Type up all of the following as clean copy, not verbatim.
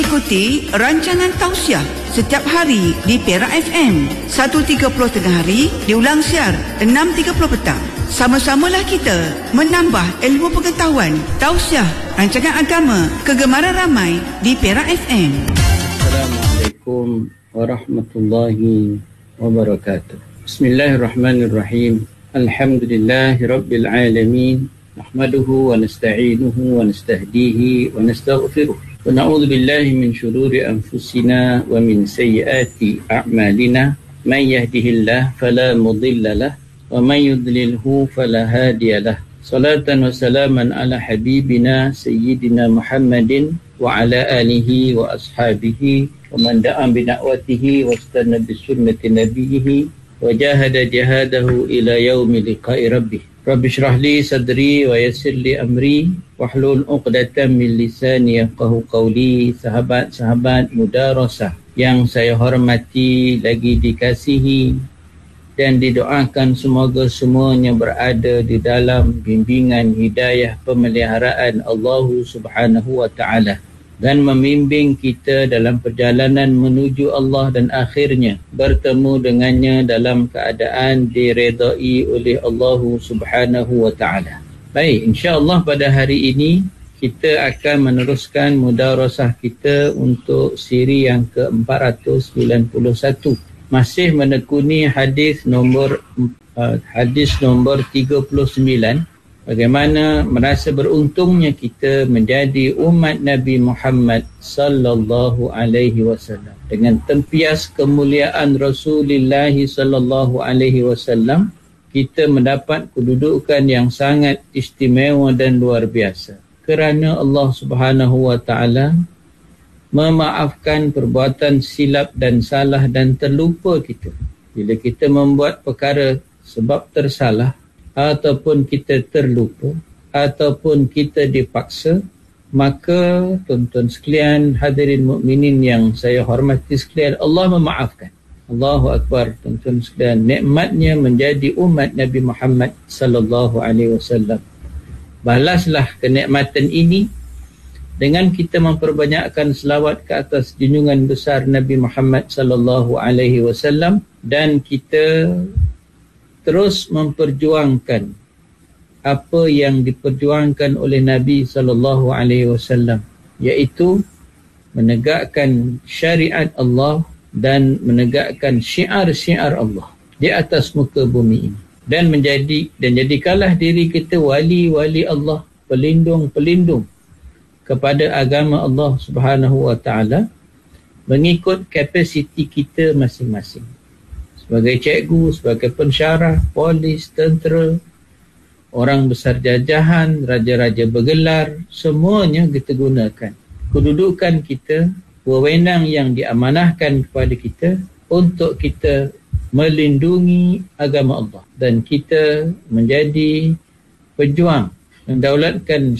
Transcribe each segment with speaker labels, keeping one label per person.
Speaker 1: Ikuti rancangan tausiah setiap hari di Perak FM 1.30 tengah hari, diulang siar 6.30 petang. Sama-samalah kita menambah ilmu pengetahuan. Tausiah, rancangan agama kegemaran ramai di Perak FM.
Speaker 2: Assalamualaikum warahmatullahi wabarakatuh. Bismillahirrahmanirrahim. Alhamdulillahirabbil alamin. Nahmaduhu wa nasta'inuhu wa nastahdihi wa nastaghfiruh. Wa na'udzu billahi min shururi anfusina wa min sayyiati a'malina. Man yahdihillahu fala mudilla lahu wa man yudlilhu fala hadiya lahu. Salatan wa salaman ala habibina sayyidina Muhammadin wa ala alihi wa ashabihi wa man da'a bi da'watihi wa istanna bi sunnati nabiyhi wa jahada jihadahu ila yaumi liqa'i rabbih. Rabbi shrah li sadri wa yassir li amri wahlul 'uqdatam min lisani yafqahu qawli. Sahabat-sahabat mudarasah yang saya hormati, lagi dikasihi dan didoakan semoga semuanya berada di dalam bimbingan hidayah pemeliharaan Allah Subhanahu wa taala dan membimbing kita dalam perjalanan menuju Allah dan akhirnya bertemu dengannya dalam keadaan diredai oleh Allah Subhanahu wa taala. Baik, insya-Allah pada hari ini kita akan meneruskan mudarasah kita untuk siri yang ke-491. Masih menekuni hadis nombor 39. Bagaimana merasa beruntungnya kita menjadi umat Nabi Muhammad sallallahu alaihi wasallam. Dengan tempias kemuliaan Rasulullah sallallahu alaihi wasallam, kita mendapat kedudukan yang sangat istimewa dan luar biasa. Kerana Allah Subhanahu wa taala memaafkan perbuatan silap dan salah dan terlupa kita. Bila kita membuat perkara sebab tersalah, ataupun kita terlupa, ataupun kita dipaksa, maka tuan-tuan sekalian, hadirin mukminin yang saya hormati sekalian, Allah memaafkan. Allahu Akbar, tuan-tuan sekalian. Nikmatnya menjadi umat Nabi Muhammad sallallahu alaihi wasallam. Balaslah kenikmatan ini dengan kita memperbanyakkan selawat ke atas junjungan besar Nabi Muhammad sallallahu alaihi wasallam, dan kita terus memperjuangkan apa yang diperjuangkan oleh Nabi sallallahu alaihi wasallam, iaitu menegakkan syariat Allah dan menegakkan syiar-syiar Allah di atas muka bumi ini, dan jadikanlah diri kita wali-wali Allah, pelindung-pelindung kepada agama Allah Subhanahu wa taala mengikut kapasiti kita masing-masing. Sebagai cikgu, sebagai pensyarah, polis, tentera, orang besar jajahan, raja-raja bergelar, semuanya kita gunakan kedudukan kita, wewenang yang diamanahkan kepada kita untuk kita melindungi agama Allah, dan kita menjadi pejuang mendaulatkan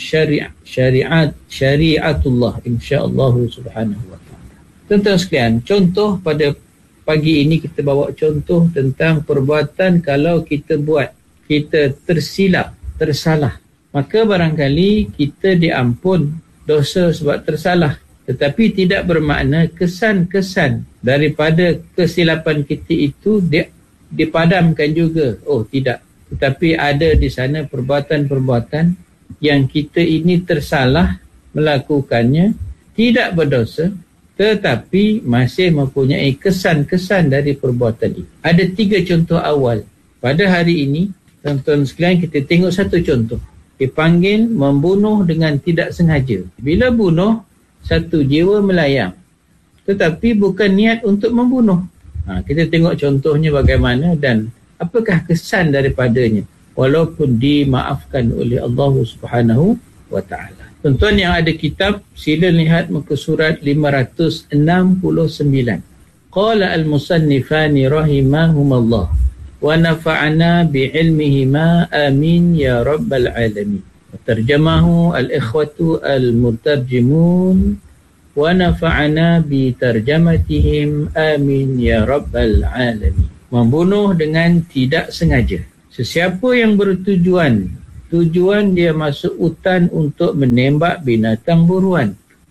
Speaker 2: syariatullah insya-Allah Subhanahu wa taala. Tuan-tuan sekalian, contoh pada pagi ini kita bawa contoh tentang perbuatan kalau kita buat, kita tersilap, tersalah, maka barangkali kita diampun dosa sebab tersalah, tetapi tidak bermakna kesan-kesan daripada kesilapan kita itu dipadamkan juga. Oh tidak, tetapi ada di sana perbuatan-perbuatan yang kita ini tersalah melakukannya, tidak berdosa, tetapi masih mempunyai kesan-kesan dari perbuatan itu. Ada 3 contoh awal. Pada hari ini, tuan-tuan sekalian, kita tengok satu contoh. Dipanggil membunuh dengan tidak sengaja. Bila bunuh, satu jiwa melayang, tetapi bukan niat untuk membunuh. Kita tengok contohnya bagaimana dan apakah kesan daripadanya, walaupun dimaafkan oleh Allah Subhanahu wa taala. Tuan-tuan yang ada kitab, sila lihat muka surat 569. Qala al-musannifani rahimahumallah wa nafa'ana bi'ilmihima amin ya rabbal alamin. Terjemahu al-ikhwatu al-mutarjimun wa nafa'ana bi tarjamatihim amin ya rabbal alamin. Membunuh dengan tidak sengaja. Sesiapa yang bertujuan dia masuk hutan untuk menembak binatang buruan,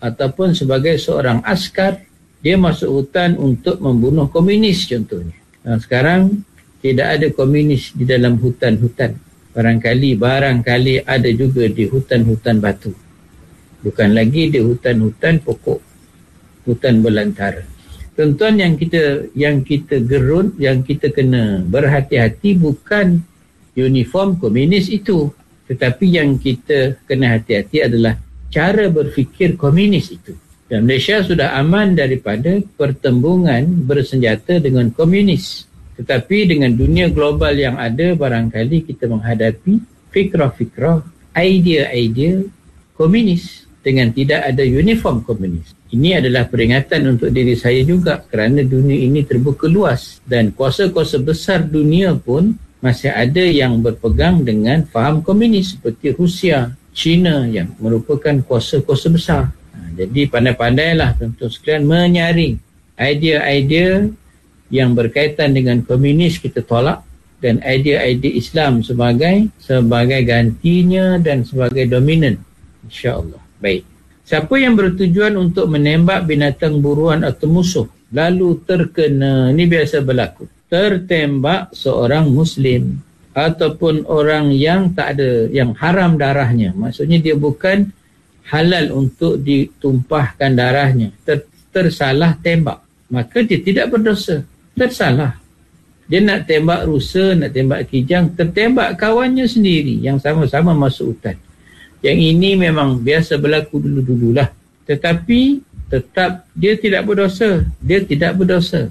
Speaker 2: ataupun sebagai seorang askar, dia masuk hutan untuk membunuh komunis contohnya. Sekarang tidak ada komunis di dalam hutan-hutan. Barangkali ada juga di hutan-hutan batu. Bukan lagi di hutan-hutan pokok, hutan belantara. Tuan-tuan, yang kita gerun, yang kita kena berhati-hati bukan uniform komunis itu, tetapi yang kita kena hati-hati adalah cara berfikir komunis itu. Dan Malaysia sudah aman daripada pertembungan bersenjata dengan komunis. Tetapi dengan dunia global yang ada, barangkali kita menghadapi fikrah-fikrah, idea-idea komunis dengan tidak ada uniform komunis. Ini adalah peringatan untuk diri saya juga, kerana dunia ini terbuka luas dan kuasa-kuasa besar dunia pun masih ada yang berpegang dengan faham komunis seperti Rusia, China yang merupakan kuasa-kuasa besar. Jadi pandai-pandailah tuan-tuan sekalian menyaring idea-idea yang berkaitan dengan komunis kita tolak, dan idea-idea Islam sebagai gantinya dan sebagai dominan, insya-Allah. Baik. Siapa yang bertujuan untuk menembak binatang buruan atau musuh lalu terkena, ini biasa berlaku, tertembak seorang Muslim ataupun orang yang tak ada, yang haram darahnya, maksudnya dia bukan halal untuk ditumpahkan darahnya, tersalah tembak, maka dia tidak berdosa. Tersalah, dia nak tembak rusa, nak tembak kijang, tertembak kawannya sendiri yang sama-sama masuk hutan. Yang ini memang biasa berlaku dulu-dululah, tetapi tetap dia tidak berdosa. Dia tidak berdosa.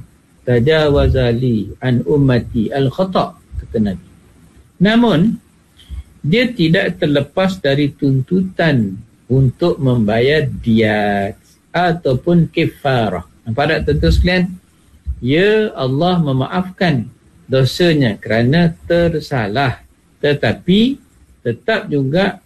Speaker 2: Tajawazali an ummati al-khata', kata Nabi. Namun dia tidak terlepas dari tuntutan untuk membayar diat ataupun kifarah. Pada tuan-tuan sekalian, ya Allah memaafkan dosanya kerana tersalah, tetapi tetap juga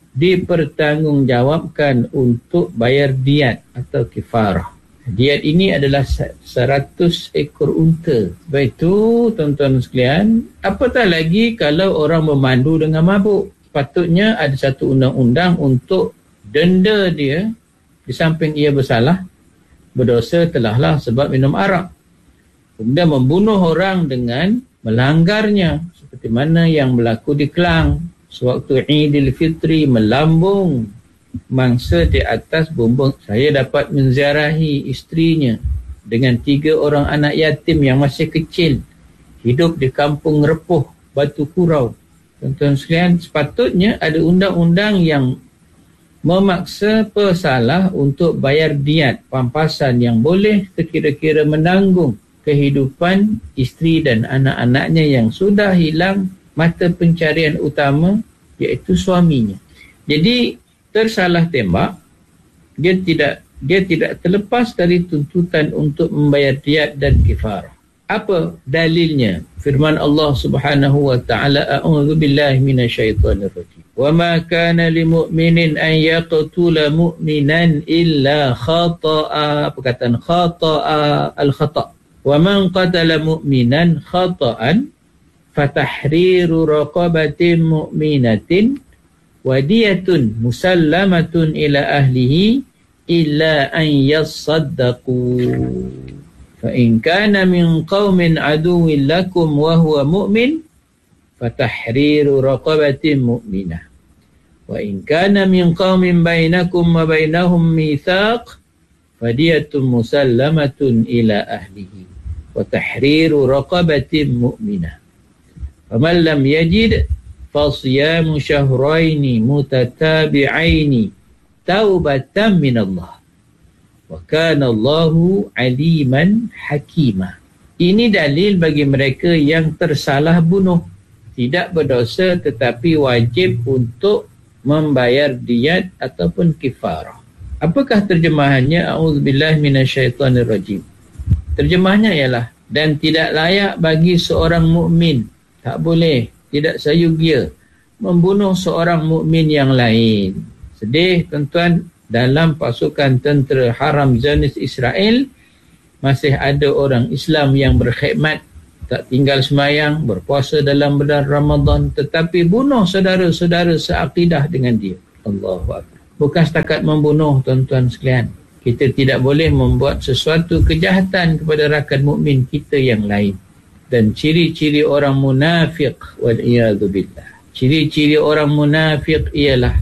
Speaker 2: dipertanggungjawabkan untuk bayar diat atau kifarah. Diat ini adalah 100 ekor unta. Baik itu tuan-tuan sekalian, apatah lagi kalau orang memandu dengan mabuk. Patutnya ada satu undang-undang untuk denda dia, di samping ia bersalah, berdosa telahlah sebab minum arak. Kemudian membunuh orang dengan melanggarnya, seperti mana yang berlaku di Kelang sewaktu Aidilfitri, melambung mangsa di atas bumbung. Saya dapat menziarahi isterinya dengan 3 orang anak yatim yang masih kecil, hidup di kampung Repuh, Batu Kurau. Tuan-tuan sekalian, sepatutnya ada undang-undang yang memaksa pesalah untuk bayar diat, pampasan yang boleh sekira-kira menanggung kehidupan isteri dan anak-anaknya yang sudah hilang mata pencarian utama, iaitu suaminya. Jadi tersalah tembak, dia tidak terlepas dari tuntutan untuk membayar diat dan kifarah. Apa dalilnya? Firman Allah Subhanahu wa taala, a'udzu billahi minasyaitonir rajim. Wa ma kana lil mu'minin an yaqtula mu'minan illa khata'a, perkataan khata'a, al-khata'. Wa man qatala mu'minan khata'an fatahriru raqabatin mu'minatin wadiyatun musallamatun ila ahlihi illa an yasaddaqu. Fa in kana min qaumin aduwwin lakum wa huwa mu'min fatahriru raqabatin mu'minah. Wa in kana min qaumin bainakum wa bainahum mitsaq fadiyatun musallamatun ila ahlihi wa tahriru raqabatin mu'minah. Faman lam yajid fasiyamu syahraini mutatabi'aini taubatan minallah wa kana Allahu aliman hakima. Ini dalil bagi mereka yang tersalah bunuh, tidak berdosa tetapi wajib untuk membayar diat ataupun kifarah. Apakah terjemahannya? A'udzubillahi minasyaitonirrajim. Terjemahannya ialah, dan tidak layak bagi seorang mukmin, tak boleh, tidak sayugia membunuh seorang mukmin yang lain. Sedih tuan-tuan, dalam pasukan tentera haram Zionis Israel masih ada orang Islam yang berkhidmat, tak tinggal semayang, berpuasa dalam bulan Ramadan, tetapi bunuh saudara-saudara seakidah dengan dia. Allahu Akbar. Bukan setakat membunuh tuan-tuan sekalian, Kita tidak boleh membuat sesuatu kejahatan kepada rakan mukmin kita yang lain. Dan ciri-ciri orang munafik, wal'iyadzubillah, ciri-ciri orang munafik ialah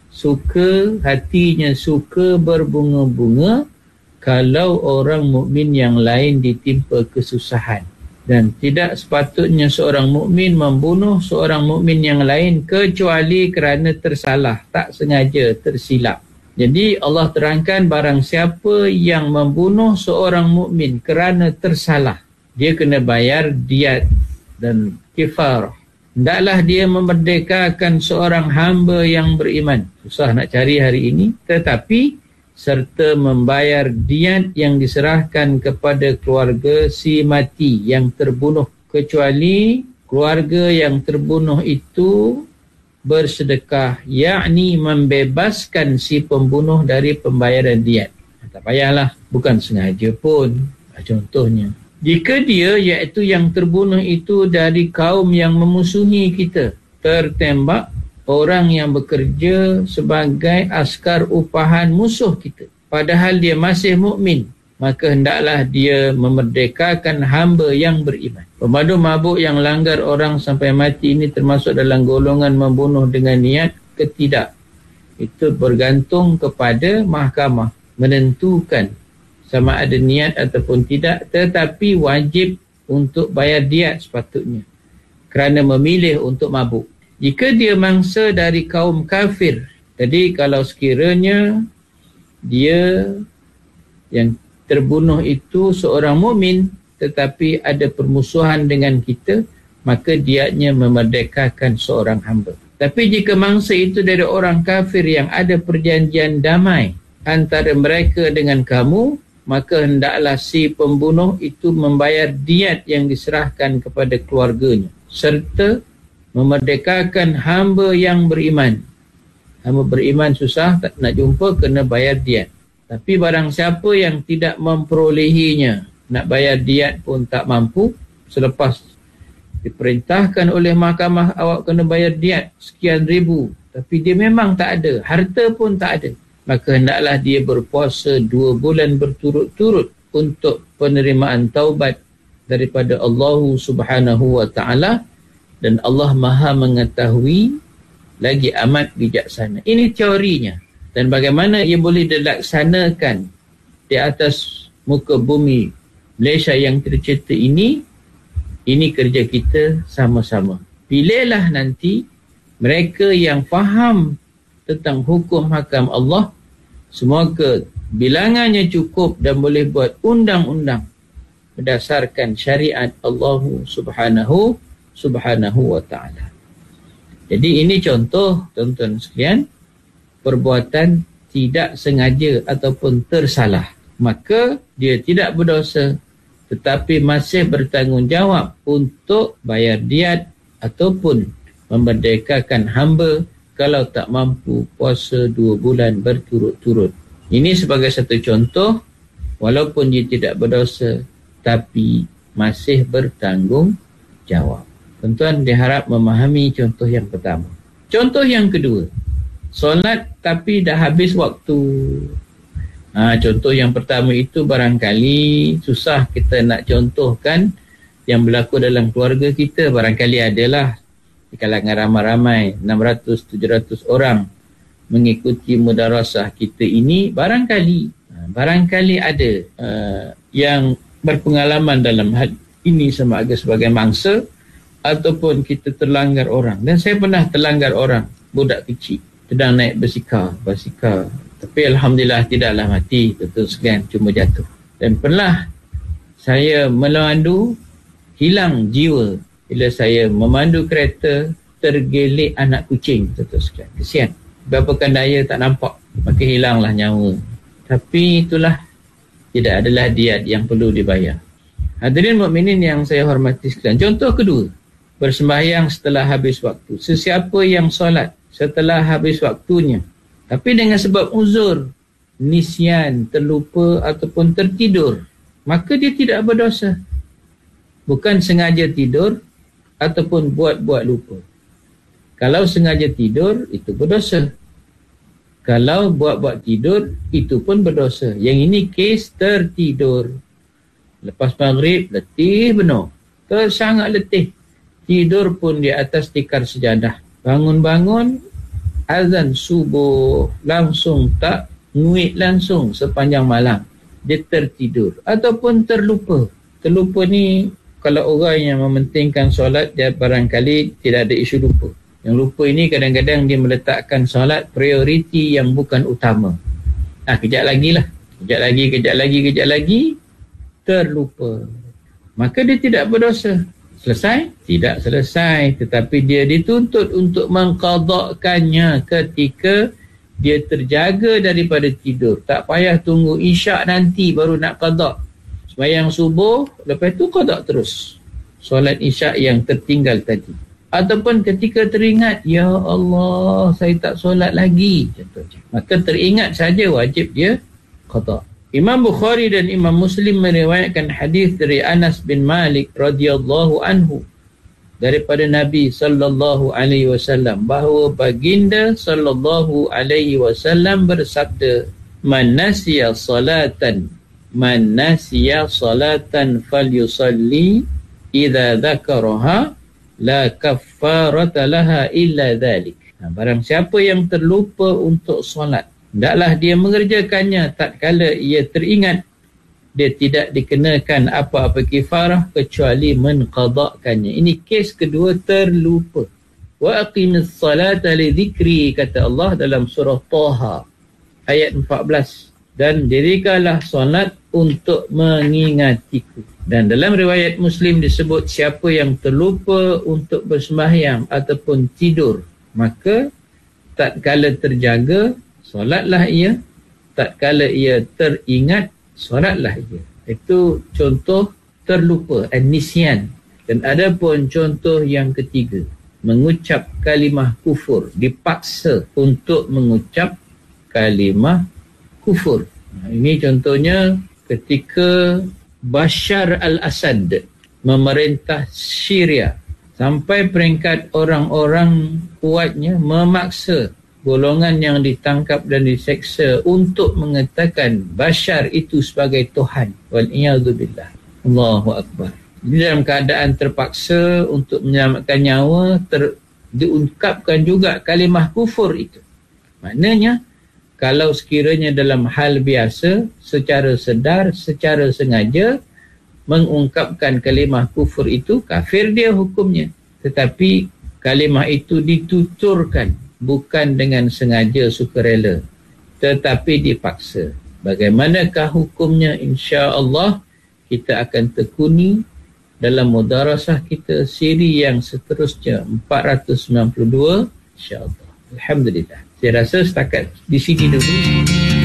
Speaker 2: hatinya suka berbunga-bunga kalau orang mukmin yang lain ditimpa kesusahan. Dan tidak sepatutnya seorang mukmin membunuh seorang mukmin yang lain kecuali kerana tersalah, tak sengaja, tersilap. Jadi Allah terangkan, barang siapa yang membunuh seorang mukmin kerana tersalah, dia kena bayar diat dan kifarah. Hendaklah dia memerdekakan seorang hamba yang beriman. Susah nak cari hari ini, tetapi serta membayar diat yang diserahkan kepada keluarga si mati yang terbunuh, kecuali keluarga yang terbunuh itu bersedekah, yakni membebaskan si pembunuh dari pembayaran diat. Tak payahlah, bukan sengaja pun. Contohnya, jika dia, iaitu yang terbunuh itu dari kaum yang memusuhi kita, tertembak orang yang bekerja sebagai askar upahan musuh kita, padahal dia masih mukmin, maka hendaklah dia memerdekakan hamba yang beriman. Pemadu mabuk yang langgar orang sampai mati ini termasuk dalam golongan membunuh dengan niat ke tidak? Itu bergantung kepada mahkamah menentukan sama ada niat ataupun tidak, tetapi wajib untuk bayar diat sepatutnya kerana memilih untuk mabuk. Jika dia mangsa dari kaum kafir, jadi kalau sekiranya dia yang terbunuh itu seorang mukmin tetapi ada permusuhan dengan kita, maka diatnya memerdekakan seorang hamba. Tapi jika mangsa itu dari orang kafir yang ada perjanjian damai antara mereka dengan kamu, maka hendaklah si pembunuh itu membayar diat yang diserahkan kepada keluarganya serta memerdekakan hamba yang beriman. Hamba beriman susah, tak nak jumpa, kena bayar diat. Tapi barang siapa yang tidak memperolehinya, nak bayar diat pun tak mampu, selepas diperintahkan oleh mahkamah awak kena bayar diat sekian ribu, tapi dia memang tak ada, harta pun tak ada, maka hendaklah dia berpuasa 2 bulan berturut-turut untuk penerimaan taubat daripada Allah Subhanahu wa ta'ala, dan Allah Maha mengetahui lagi amat bijaksana. Ini teorinya, dan bagaimana ia boleh dilaksanakan di atas muka bumi Malaysia yang tercipta ini kerja kita sama-sama. Pilihlah nanti mereka yang faham tentang hukum hakam Allah, semoga bilangannya cukup dan boleh buat undang-undang berdasarkan syariat Allah Subhanahu wa ta'ala. Jadi ini contoh, tuan-tuan sekalian, perbuatan tidak sengaja ataupun tersalah. Maka dia tidak berdosa, tetapi masih bertanggungjawab untuk bayar diat ataupun memerdekakan hamba kalau tak mampu puasa 2 bulan berturut-turut. Ini sebagai satu contoh, walaupun dia tidak berdosa, tapi masih bertanggungjawab. Tuan-tuan diharap memahami contoh yang pertama. Contoh yang kedua, solat tapi dah habis waktu. Contoh yang pertama itu barangkali susah kita nak contohkan yang berlaku dalam keluarga kita. Barangkali adalah di kalangan ramai-ramai 600-700 orang mengikuti mudarasah kita ini, barangkali ada yang berpengalaman dalam hal ini sama ada sebagai mangsa ataupun kita terlanggar orang. Dan saya pernah terlanggar orang, budak kecil sedang naik basikal, tapi alhamdulillah tidaklah mati, betul sekalian, cuma jatuh. Dan pernah saya memandu, hilang jiwa bila saya memandu kereta, tergelik anak kucing, betul sekalian. Kesian, berapakah daya tak nampak, maka hilanglah nyawa. Tapi itulah, tidak adalah diat yang perlu dibayar. Hadirin mukminin yang saya hormati sekalian, contoh kedua, bersembahyang setelah habis waktu. Sesiapa yang solat setelah habis waktunya, tapi dengan sebab uzur, nisyan, terlupa ataupun tertidur, maka dia tidak berdosa. Bukan sengaja tidur ataupun buat-buat lupa. Kalau sengaja tidur, itu berdosa. Kalau buat-buat tidur, itu pun berdosa. Yang ini kes tertidur. Lepas maghrib, letih benar. Sangat letih. Tidur pun di atas tikar sejadah. Bangun-bangun, azan subuh, langsung tak nguit langsung sepanjang malam. Dia tertidur. Ataupun terlupa. Terlupa ni, kalau orang yang mementingkan solat, dia barangkali tidak ada isu lupa. Yang lupa ini kadang-kadang dia meletakkan solat prioriti yang bukan utama. Kejap lagi lah. Kejap lagi. Terlupa. Maka dia tidak berdosa. Selesai? Tidak selesai. Tetapi dia dituntut untuk mengqadakkannya ketika dia terjaga daripada tidur. Tak payah tunggu isyak nanti baru nak qadak. Sembahyang subuh, lepas tu qadak terus solat isyak yang tertinggal tadi. Ataupun ketika teringat, ya Allah, saya tak solat lagi, contohnya. Maka teringat saja wajib dia qada. Imam Bukhari dan Imam Muslim meriwayatkan hadis dari Anas bin Malik radhiyallahu anhu daripada Nabi sallallahu alaihi wasallam bahawa baginda sallallahu alaihi wasallam bersabda, man nasiya salatan falyusalli idza dzakaraha la kaffarata laha illa dhalik. Barang siapa yang terlupa untuk solat, hendaklah dia mengerjakannya tatkala ia teringat. Dia tidak dikenakan apa-apa kifarah kecuali menqadakkannya. Ini kes kedua, terlupa. Wa aqimis salata li dhikri, kata Allah dalam surah Taha ayat 14. Dan dirikanlah solat untuk mengingatiku. Dan dalam riwayat Muslim disebut siapa yang terlupa untuk bersembahyang ataupun tidur, maka tatkala terjaga, solatlah ia. Tatkala ia teringat, solatlah ia. Itu contoh terlupa, an-nisyan. Dan ada pun contoh yang ketiga, mengucap kalimah kufur, dipaksa untuk mengucap kalimah kufur. Ini contohnya ketika Bashar al-Assad memerintah Syria, sampai peringkat orang-orang kuatnya memaksa golongan yang ditangkap dan diseksa untuk mengatakan Bashar itu sebagai Tuhan. Wal'iyadzubillah. Allahu Akbar. Jadi dalam keadaan terpaksa untuk menyelamatkan nyawa, diungkapkan juga kalimah kufur itu. Maknanya, kalau sekiranya dalam hal biasa, secara sedar, secara sengaja, mengungkapkan kalimah kufur itu, kafir dia hukumnya. Tetapi kalimah itu dituturkan, bukan dengan sengaja sukarela, tetapi dipaksa. Bagaimanakah hukumnya? InsyaAllah kita akan tekuni dalam mudarasah kita siri yang seterusnya, 492, insyaAllah. Alhamdulillah. Saya rasa setakat di sini dulu.